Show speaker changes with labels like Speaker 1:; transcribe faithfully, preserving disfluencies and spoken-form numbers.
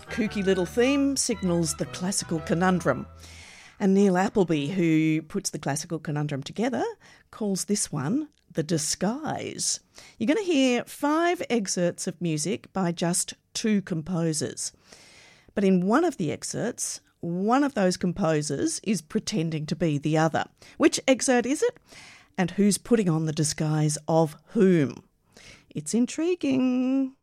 Speaker 1: That kooky little theme signals the classical conundrum. And Neil Appleby, who puts the classical conundrum together, calls this one The Disguise. You're going to hear five excerpts of music by just two composers. But in one of the excerpts, one of those composers is pretending to be the other. Which excerpt is it? And who's putting on the disguise of whom? It's intriguing.